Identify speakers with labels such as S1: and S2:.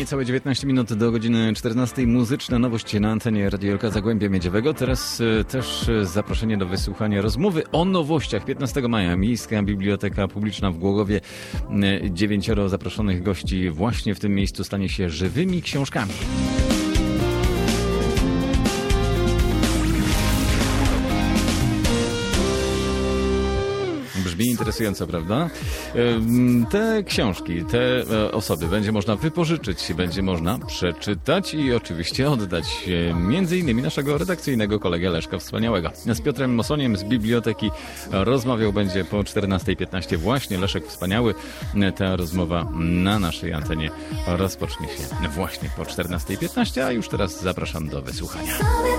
S1: Niecałe 19 minut do godziny 14. Muzyczna nowość na antenie Radiolka Zagłębia Miedziowego. Teraz też zaproszenie do wysłuchania rozmowy o nowościach. 15 maja Miejska Biblioteka Publiczna w Głogowie. 9 zaproszonych gości właśnie w tym miejscu stanie się żywymi książkami. Brzmi interesująco, prawda? Te książki, te osoby będzie można wypożyczyć, będzie można przeczytać i oczywiście oddać między innymi naszego redakcyjnego kolegę Leszka Wspaniałego. Z Piotrem Mosoniem z biblioteki rozmawiał będzie po 14:15 właśnie Leszek Wspaniały. Ta rozmowa na naszej antenie rozpocznie się właśnie po 14:15, a już teraz zapraszam do wysłuchania.